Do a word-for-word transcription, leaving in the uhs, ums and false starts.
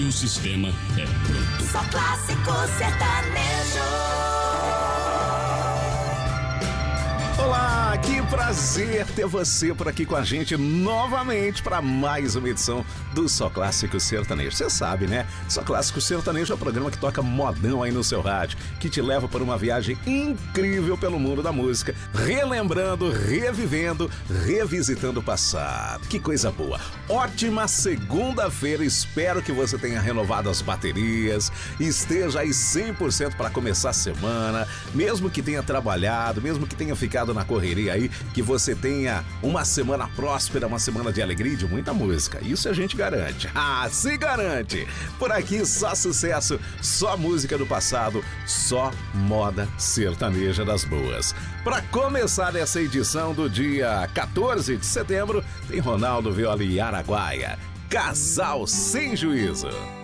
e o sistema é pronto. Só clássico sertanejo. Olá, que prazer ter você por aqui com a gente novamente para mais uma edição do Só Clássico Sertanejo. Você sabe, né? Só Clássico Sertanejo é o programa que toca modão aí no seu rádio, que te leva por uma viagem incrível pelo mundo da música, relembrando, revivendo, revisitando o passado. Que coisa boa! Ótima segunda-feira, espero que você tenha renovado as baterias, esteja aí cem por cento para começar a semana, mesmo que tenha trabalhado, mesmo que tenha ficado na correria aí, que você tenha uma semana próspera, uma semana de alegria e de muita música. Isso a gente garante. Ah, se garante! Por aqui só sucesso, só música do passado, só moda sertaneja das boas. Para começar essa edição do dia quatorze de setembro, tem Ronaldo Viola e Araguaia, Casal Sem Juízo.